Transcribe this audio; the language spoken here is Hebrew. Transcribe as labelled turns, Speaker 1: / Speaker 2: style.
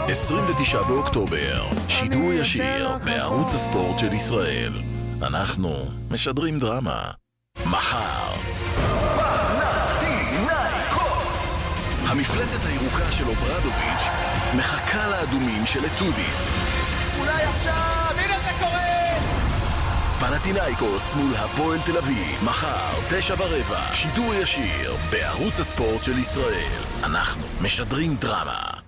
Speaker 1: 29 באוקטובר, שידור ישיר בערוץ הספורט של ישראל. אנחנו משדרים דרמה. מחר, פנתינייקוס! המפלצת הירוקה של אוברדוביץ' מחכה לאדומים של אתודיס.
Speaker 2: אולי עכשיו, הנה זה קורה!
Speaker 1: פנתינייקוס מול הפועל תל אביב, מחר, 9:15, שידור ישיר בערוץ הספורט של ישראל. אנחנו משדרים דרמה.